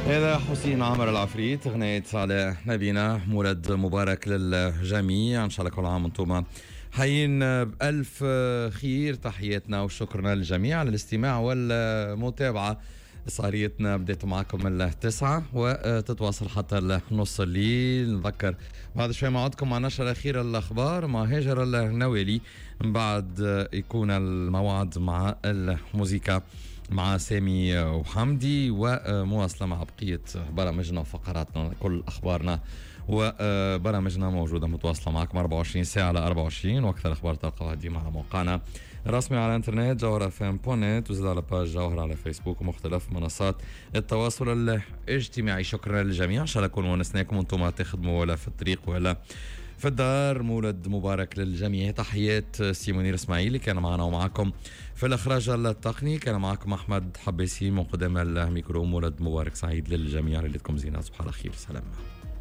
هذا حسين عمر العفريت، أغنية على نبينا مولد مبارك للجميع. إن شاء الله كل عام وانتم حيين بألف خير. تحياتنا وشكرنا للجميع على الاستماع والمتابعة. صاريتنا بديت معكم التسعة وتتواصل حتى نص الليل. نذكر بعد شوي موعدكم مع نشرة أخيرة الأخبار مع هاجر النوالي، من بعد يكون الموعد مع الموسيقى مع سامي وحمدي، ومواصلة مع بقية برامجنا وفقراتنا. كل أخبارنا وبرامجنا موجودة متواصلة معكم 24 ساعة على 24، وأكثر أخبار تلقوها ديما على موقعنا الرسمي على الانترنت جوهرة FM.net، وزيد على باج جوهرة على فيسبوك ومختلف منصات التواصل الاجتماعي. شكرا للجميع، إن شاء الله نكون ونسناكم وانتم تخدموا ولا في الطريق ولا في الدار. مولد مبارك للجميع. تحيات سيمونير اسماعيل كان معنا ومعكم في الإخراج التقني، كان معكم أحمد حبيسي من قدام الميكرو. مولد مبارك سعيد للجميع، ليلتكم زينة، صباح الخير، سلام.